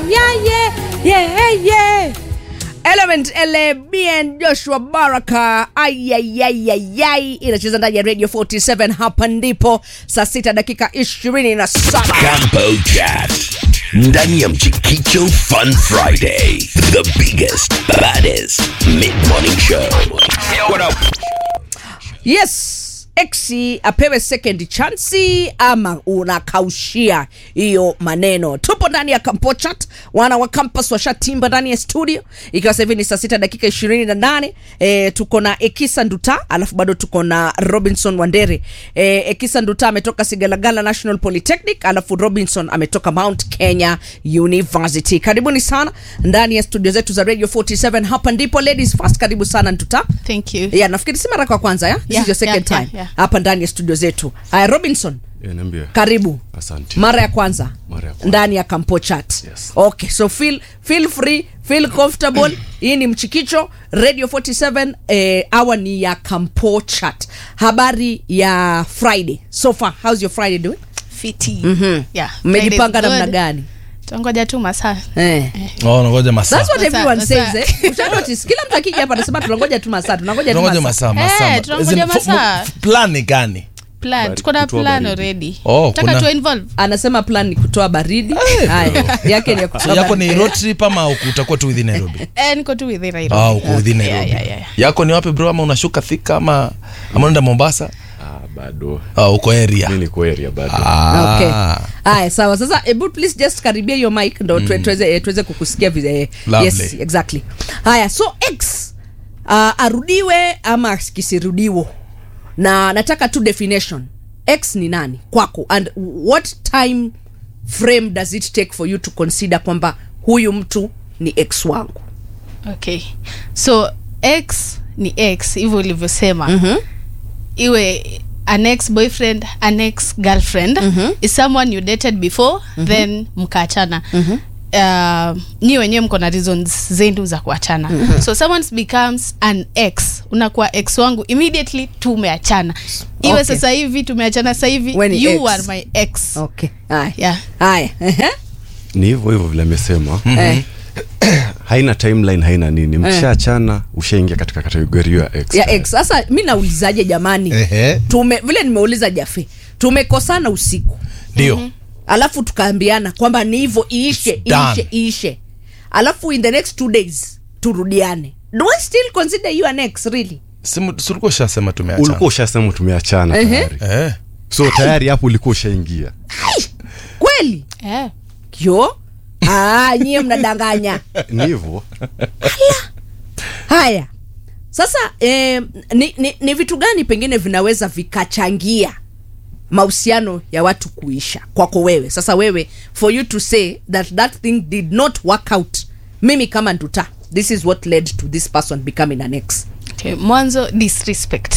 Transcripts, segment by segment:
Yeah. Element LBN Joshua Baraka ayayayayay inacheza ndani ya Radio 47. Hapa ndipo saa 6 dakika 27. Campo Chat ndani ya Mchikicho Fun Friday, the biggest, baddest mid-morning show. What up? Yes, Exi apewe second chance ama unakaushia hiyo maneno. Tupo ndani ya Campo Chat, wana wa campus washatimba ndani ya studio. Ikiwa sasa hivi ni saa 6 dakika 28. Tuko na Ekisa Nduta, alafu bado tuko na Robinson Wandere. Ekisa Nduta ametoka Sigalagala National Polytechnic, alafu Robinson ametoka Mount Kenya University. Karibuni sana ndani ya studio zetu za Radio 47. Hapa ndipo ladies first. Karibu sana Nduta. Thank you. Yeah, nafikiri si mara kwa kwanza ya? This is your second time. Hapa ndani ya studio zetu. Robinson. Niambia. Karibu. Asante. Mara ya kwanza ndani ya Campo Chat. Yes. Okay, so feel free, feel comfortable. Hii ni Mchikicho Radio 47, hour ni ya Campo Chat. Habari ya Friday. So far, how's your Friday doing? Fiti. Yeah. Mmejipanga namna gani? Tungoja tu masaa. Ngoja masaa. That's what everyone says. Ushanotice kila mtu akija hapa anasema tunangoja tu masaa, tunangoja masaa. Tunangoja masaa. Plan ni gani? Plan. Tuko na plan already. Taka tu involve. Anasema plan ni kutoa baridi. Haya, yake ni kutoa. Yako ni road trip ama utakuwa tu within Nairobi? Niko tu within Nairobi. Uko within Nairobi. Yako ni wapi bro, ama unashuka Thika ama unaenda Mombasa? Bado. Uko area. Mimi niko area bado. Okay. Haya, sawa. Sasa please just karibia your mic ndo tuweze kukusikia vizuri. Yes, exactly. Haya, so X arudiwe ama kisirudiwo. Na nataka tu definition. X ni nani kwako, and what time frame does it take for you to consider kwamba huyu mtu ni ex wangu? Okay. So X ni X hivyo ulivyosema. Iwe an ex-boyfriend, an ex-girlfriend is someone you dated before, then mkaachana. Ni wenyewe mko na reasons zenu za kuachana. So someone becomes an ex, unakuwa ex wangu immediately tumeachana. Iwe sasa hivi tumeachana sasa hivi, you ex are my ex. Okay. Haya. Ni hivyo vile amesema. Haina timeline, haina nini. Mkishaachana ushaingia katika kategoria ya ex. Ya ex. Sasa mimi naulizaje jamani? Vile nimeuliza Jafe. Tumekosana usiku. Ndio. Alafu tukaambiana kwamba ni hivyo iishe. Alafu in the next 2 days turudiane. Do I still consider you an ex really? Ulikuwa ushasema tumeachana. Ulikuwa ushasema tumeachana tayari. So tayari hapo ulikuwa ushaingia. Kweli? Yo. Nyie mnadanganya. Ni hivyo. Haya. Sasa ni vitu gani pengine vinaweza vikachangia mahusiano ya watu kuisha kwako wewe? Sasa wewe, for you to say that thing did not work out, mimi kama Nduta, this is what led to this person becoming an ex. Okay, mwanzo disrespect.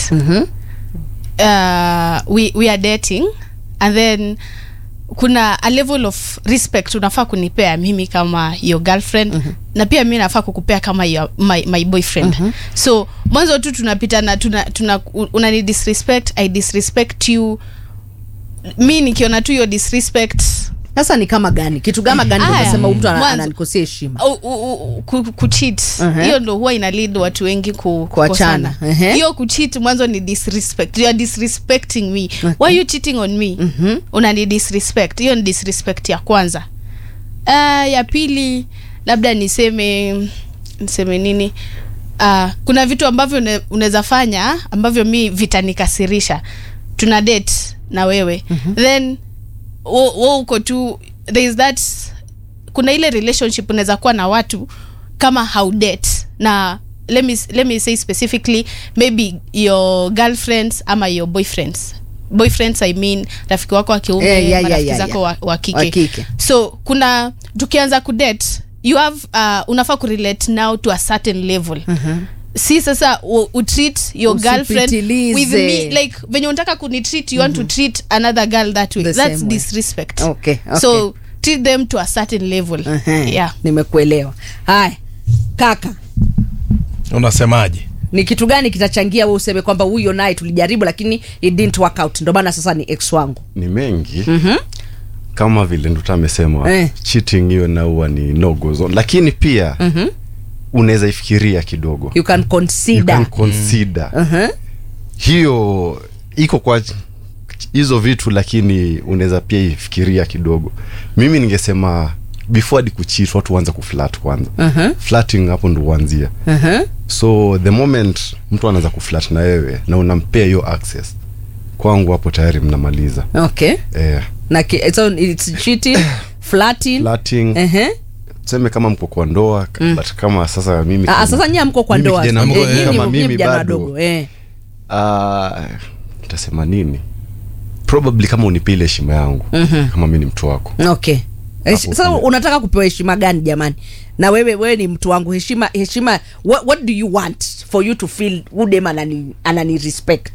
We are dating, and then kuna a level of respect unafaa kunipea mimi kama your girlfriend, na pia mimi nafaa kukupea kama my boyfriend. So mwanzo tu tunapitana, unani disrespect, I disrespect you. Mimi nikiona tu your disrespect. Sasa ni kama gani? Kitu gani unasema mtu ananikosea heshima? Kucheat. Hiyo ndo huwa ina lead watu wengi kukosana. Hiyo kucheat mwanzo ni disrespect. You are disrespecting me. Why are you cheating on me? Unani disrespect. Hiyo ni disrespect ya kwanza. Ya pili labda niseme nini? Kuna vitu ambavyo unaweza fanya ambavyo mimi vitanikasirisha. Tuna date na wewe. Then uko tu, there is that, kuna ile relationship unaweza kuwa na watu kama how date, na let me say specifically maybe your girlfriends ama your boyfriends I mean rafiki wako wa kiume, marafiki zako wa kike. So kuna tukianza kudate, you have unafaa kurelate now to a certain level. Si sasa treat your girlfriend with me like when you unataka kunitreat, you want to treat another girl that way. That's disrespect. Okay. So treat them to a certain level. Nimekuelewa. Haya kaka, unasemaje? Ni kitu gani kitachangia wewe useme kwamba huyo naye tulijaribu lakini it didn't work out, ndio maana sasa ni ex wangu? Ni mengi. kama vile Nduta amesema cheating hiyo na huwa ni no go zone, lakini pia unaweza ifikiria kidogo. You can consider. Hiyo iko kwa hizo vitu, lakini unaweza pia ifikiria kidogo. Mimi ningesema before hadi kucheat watu waanze kuflirt kwanza. Flirting hapo ndo huanzia. So the moment mtu anaanza kuflirt na wewe na unampea hiyo access, kwangu hapo tayari mnamaliza. Okay. Na so it's cheating, flirting. Tuseme kama mko kwa ndoa, but kama sasa mimi sasa nyinyi mko kwa ndoa. Kama mimi bado. Nitasema nini? Probably kama unipile heshima yangu, kama mimi ni mtu wako. Okay. Sasa unataka kupewa heshima gani jamani? Na wewe ni mtu wangu, heshima what do you want for you to feel udem anani respect?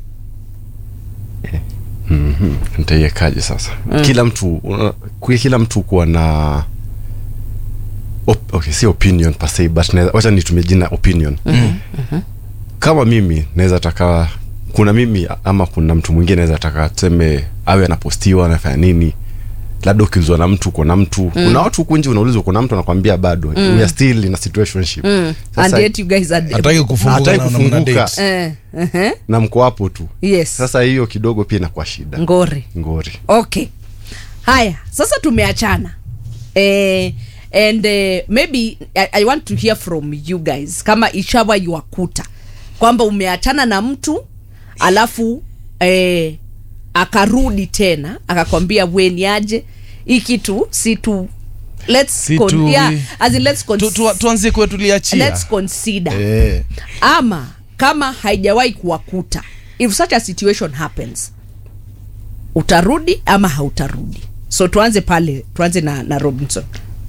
Nitaiekaje sasa? Kila mtu kuwa na okay, si opinion per se, but wacha nitumie jina opinion. Kama mimi naweza taka, kuna mimi ama kuna mtu mwingine naweza taka tuseme awe anapostiwa anafanya nini, labda ukizwa na mtu kuna mtu kuna watu huko nje unaulizwa kuna mtu anakuambia bado we are still in a situationship. And yet you guys are hataki kufunguka na mko hapo tu. Yes. Sasa hiyo kidogo pia inakuwa shida. Ngori. Okay. Haya, sasa tumeachana. And maybe I want to hear from you guys kama ishawa yuakuta kwamba umeachana na mtu alafu akarudi tena akakwambia we ni aje hii kitu si tu tuanzie kwa tuliachia, let's consider. Ama kama haijawahi kuwakuta, if such a situation happens, utarudi ama hautarudi? So tuanze na Robinson.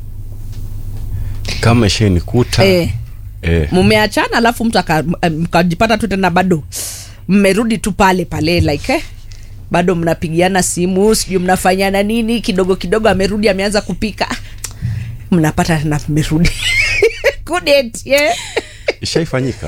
Kama ishenikuta mumeachana alafu mtu mkajipata tu tena bado mmerudi tu pale like bado mnapigiana simu, sijui mnafanyana nini, kidogo amerudi ameanza kupika, mnapata na mmerudi. Couldn't, ishaifanyika.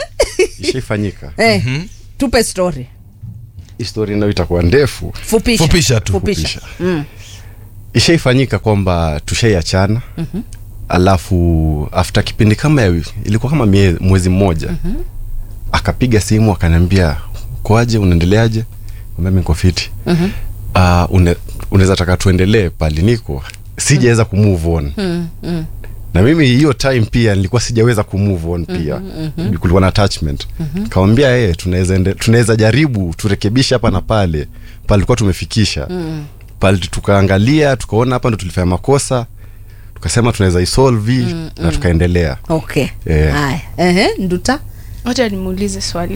Tupe story. Story nayo itakuwa ndefu. Fupisha. Ishaifanyika kwamba tushaiachana. Alafu after kipindi kama ilikuwa kama mwezi mmoja, akapiga simu akaniambia kwaje, unaendeleaje? Mimi niko fiti. Unaweza taka tuendelee pale niko. Sijaweza kumove on. Na mimi hiyo time pia nilikuwa sijaweza kumove on pia. Kulikuwa na attachment. Kaambia tunaweza jaribu turekebishe hapa na pale. Palikuwa tumefikisha. Pale tukaangalia, tukaona hapa ndo tulifanya makosa. Tukasema tunaweza isolve na tukaendelea. Okay. Haya. Nduta, wacha nimuulize swali.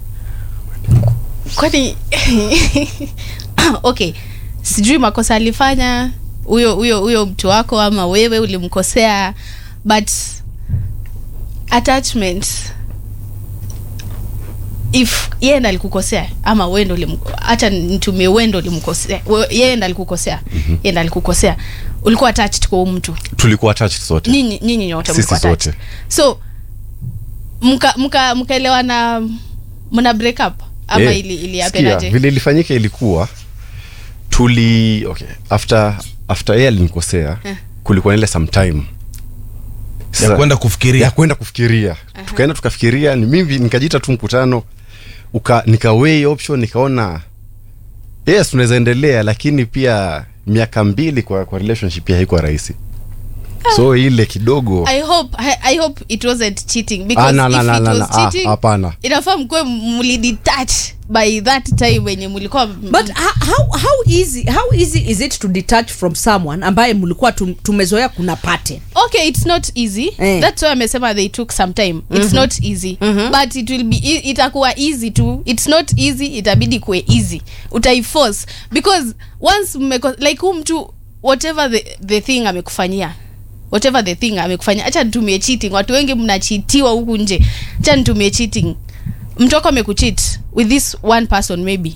Kwani okay, sijui makosa alifanya huyo mtu wako ama wewe ulimkosea, but attachment, if yeye ndo alikukosea ama wewe ndo acha nitumie wewe ndo ulimkosea, yeye ndo alikukosea, yeye ndo alikukosea, ulikuwa attached kwa mtu? Tulikuwa attached sote. Nyinyi nyote mlikuwa attached. So mkaelewana, mna break up ama ili hapenaje? Vile ilifanyika ilikuwa okay, after yeye alinikosea, kulikuwa ile sometime ya kwenda kufikiria. Tukaenda tukafikiria, ni mimi nikajiita tu mkutano, nikaweigh option, nikaona yes tunaweza endelea, lakini pia miaka 2 kwa relationship ya haikuwa rahisi. So ile kidogo I hope it wasn't cheating, because if it was cheating, hapana, inafaa mkwe mlidetach by that time when mlikuwa. But how easy is it to detach from someone ambaye mlikuwa tumezoea kuna pattern? Okay, it's not easy. That's why amesema they took some time. It's not easy. But it will be, itakuwa easy too. It's not easy, itabidi kuwe easy. Utaiforce, because once like mtu whatever the thing amekufanyia, acha nitumie cheating. Watu wengi mnacheatiwa huku nje. Acha nitumie cheating. Mtu wako amekucheat with this one person maybe.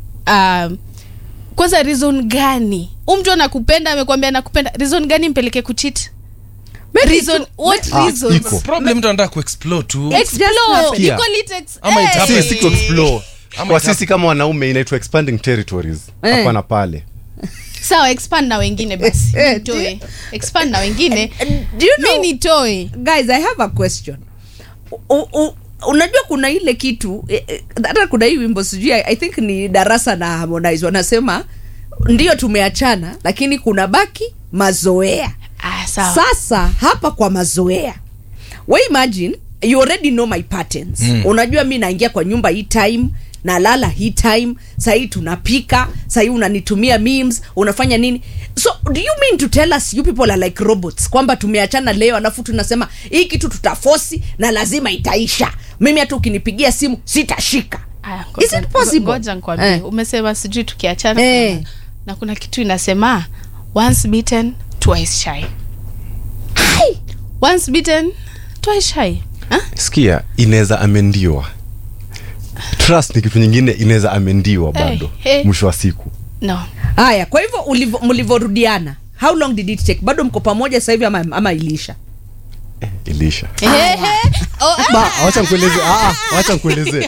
Kwanza reason gani? Mtu anakupenda, amekwambia anakupenda. Reason gani mpeleke kucheat? Reason, what reason? Problem mtu anataka kuexplore tu. Explore. You call it si to explore. Kwa sisi kama wanaume inaitwa expanding territories. Hapana pale. Sawa, expand na wengine basi. Nitoe. Expand na wengine. Do you know, mimi nitoe. Guys, I have a question. Unajua kuna ile kitu hata kuna hii wimbo sijui I think ni Darasa na Harmonize wanasema ndio tumeachana lakini kuna baki mazoea. Sawa. Sasa hapa kwa mazoea, we imagine you already know my patterns. Unajua mimi naingia kwa nyumba hii time, nalala hii time, sasa tunapika, sasa unanitumia memes, unafanya nini? So do you mean to tell us you people are like robots kwamba tumeachana leo alafu tunasema hii kitu tutaforce na lazima itaisha, mimi hata ukinipigia simu sitashika? Is it possible? Ngoja nikwambie. Umesema sijui tukiachana na kuna kitu inasema once bitten twice shy. Once bitten twice shy. Sikia, inaweza amendiwa. Trust ni kitu nyingine, inaweza amendiwa bado mwisho wa siku. No. Haya, kwa hivyo mlivorudiana, how long did it take? Bado mko pamoja sasa hivi ama ilisha? Ilisha. Acha nikueleze.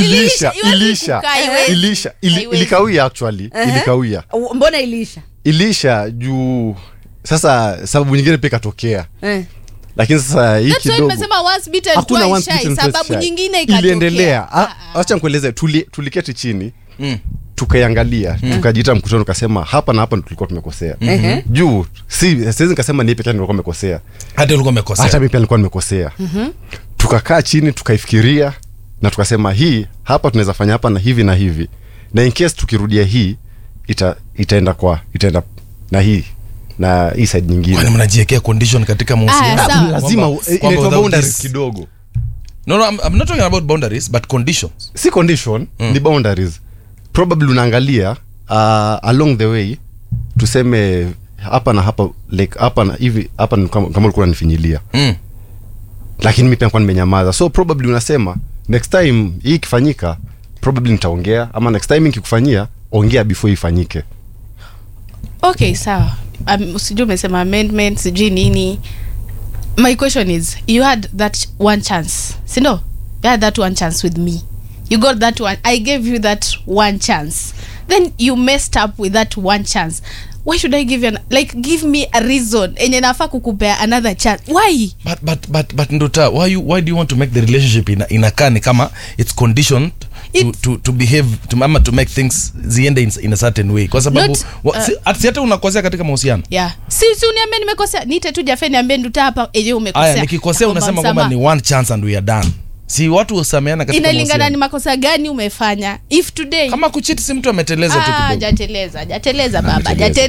Ilisha. Ilikawia actually. Ilikawia. Mbona ilisha? Ilisha juu sasa sababu nyingine pia katokea. Lakini sasa hii kidogo nimesema once bitten twice shy, sababu nyingine ikatokea. Iliendelea. Acha nikueleze, tuliketi chini. Tukaiangalia, tukajiita mkutano, tukasema hapa na hapa tulikuwa tumekosea. Juu siwezi nikasema ni pekee nilikuwa nimekosea. Hata ulikuwa umekosea. Hata mimi pia nilikuwa nimekosea. Tukakaa chini tukaifikiria na tukasema hii hapa tunaweza fanya hapa na hivi na hivi. Na in case tukirudia hii itaenda na hii na hii side nyingine. Kwani mnajiwekea condition katika mahusiano? Lazima inaitwa boundaries kidogo. No, I'm not talking about boundaries but conditions. Si condition, ni boundaries. Probably unaangalia along the way, tuseme hapa na hapa, like hapa na hivi, hapa kama ulikuwa unanifinyilia. Lakini mimi pia nilikuwa nimenyamaza. So probably unasema next time hii ikifanyika probably nitaongea, ama next time nikikufanyia ongea before ifanyike. Okay, sawa. Usijui umesema amendment sijui nini. My question is, you had that one chance. Si no? You had that one chance with me. You got that one. I gave you that one chance. Then you messed up with that one chance. Why should I give you give me a reason enye nafaa kukupea another chance? Why? But Nduta, why do you want to make the relationship in a kani kama it's conditioned to behave to make things ziende in a certain way? Kwa sababu hata unakosea katika mahusiano. Yeah. Si uniambie nimekosea. Niite tu Jafe niambie Nduta hapa umekosea. Aya, nikikosea unasema kwamba ni one chance and we are done. Si watu usameana katika mahusiano. Inalingana ni makosa gani umefanya. If today kama kucheat si mtu ameteleza tu kidogo. Hajateleza baba,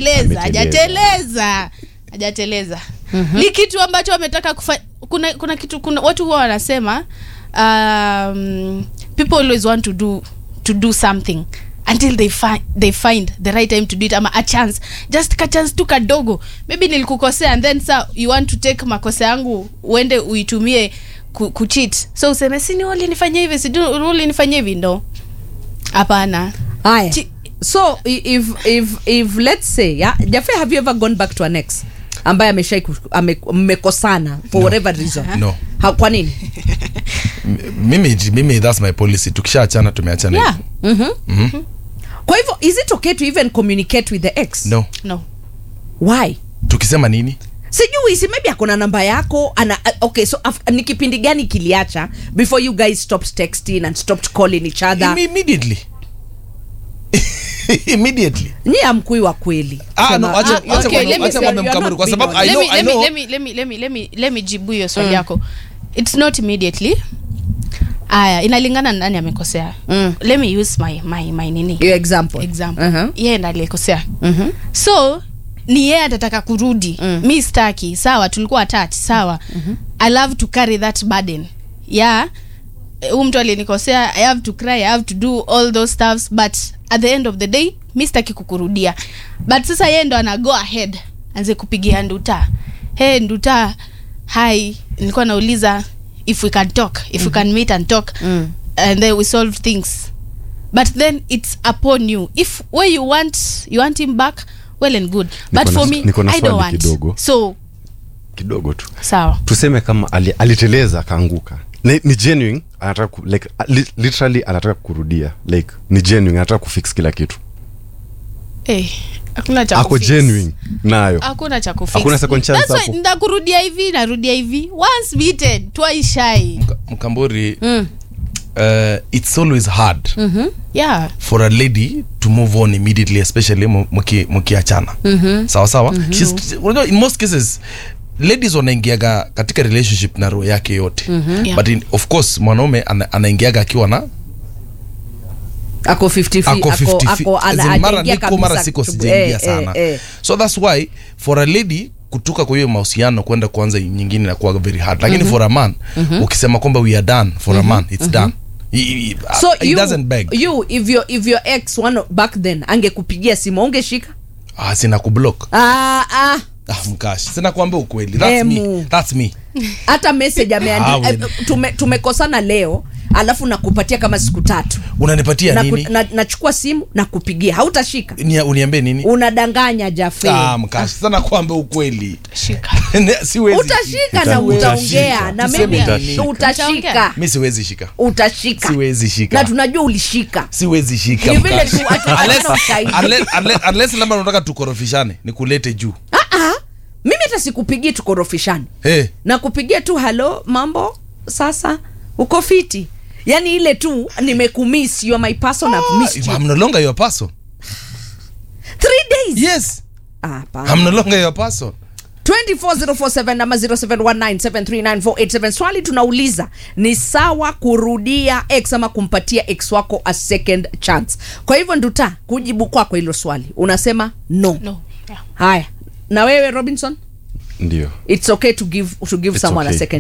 hajateleza. Ni kitu ambacho wametaka kufanya. Kuna kitu, kuna watu huwa wanasema people always want to do something until they find the right time to do it, ama a chance, just ka chance tu kadogo. Maybe nilikukosea and then you want to take makosa yangu uende uitumie kucheat. So useme sini wali nifanyia hivi, sidi wali nifanyia hivi, ndo hapana. Haya. So if let's say, Jafe, have you ever gone back to an ex ambaye mmekosana for whatever reason? No. Kwa nini? mimi that's my policy. Tukishaachana tumeachana. Yeah. Kwa hivyo is it okay to even communicate with the ex? No. Why? Tukisema nini? Sijui, si maybe akona namba yako okay, so ni kipindi gani kiliacha before you guys stopped texting and stopped calling each other? Immediately. Ni amkui wa kweli. No, acha kwa mkamuru kwa sababu I know. Let me jibu hiyo swali yako. It's not immediately. Inalingana na nani amekosea. Let me use my nini. Your example. Yeye ndiye alikosea. So ni yeye atataka kurudi. Mimi sitaki. Sawa, tulikuwa attached. Sawa. I love to carry that burden. Yeah. Mtu alinikosea, I have to cry, I have to do all those stuffs, but at the end of the day mimi sitaki kukurudia. But sasa yeye ndo ana go ahead anze kupigia Nduta. Hey Nduta, hi, nilikuwa nauliza if we can talk, if we can meet and talk, and then we solve things. But then it's upon you. If where you want him back, well and good. But for me, I don't want. Kidogo. So kidogo tu. Sawa. Tuseme kama aliteleza kaanguka. Ni genuine, anataka literally anataka kurudia. Like ni genuine, anataka kufix kila kitu. Hakuna cha ako kufix. genuine nayo. Hakuna cha kufix. Hakuna second chance That's why hapo. ndakurudia hivi, narudia hivi. Once beaten, twice shy. Mkamburi, it's always hard Yeah. for a lady to move on immediately, especially mkiachana. Sawa sawa. Unajua, in most cases ladies wanaingiaga katika relationship na roho yake yote. Yeah. But of course mwanaume anaingiaga akiwa na ako 50 mara siko sijaingia sana. So that's why for a lady kutoka kwa hiyo mahusiano kwenda kuanza nyingine na kuwa very hard, lakini for a man ukisema kwamba we are done for a man, it's done. So he doesn't beg. You if your ex one back then angekupigia simu ungeshika? Sina kublock. Mkash, sina kuambia ukweli. That's me. Hata message ameandika tumekosana leo, alafu nakupatia kama siku 3. Unanipatia nini? Nachukua simu na kupigia. Hautashika? Uniambie nini? Unadanganya Jafe. Mkash, sana kuambia ukweli. Shika. Siwezi. Utashika na utaongea na mimi utashika. Mimi siwezi shika. Utashika. Siwezi shika. Na tunajua ulishika. Siwezi shika. Ni vile tu unless labda unataka tukorofishane, nikulete juu. Mimi hata sikupigie tukorofishane. Na kupigia tu hello, mambo sasa uko fiti. Yani ile tu nimekumiss, you are my person, I've missed you. I'm no longer your person. 3 days. Yes. I'm no longer your person. 24047 ama 0719739487. Swali tunauliza, ni sawa kurudia ex ama kumpatia ex wako a second chance? Kwa hivyo Nduta, kujibu kwako hilo swali unasema no. Yeah. Haya, na wewe Robinson? Ndio. It's okay to give someone okay. a second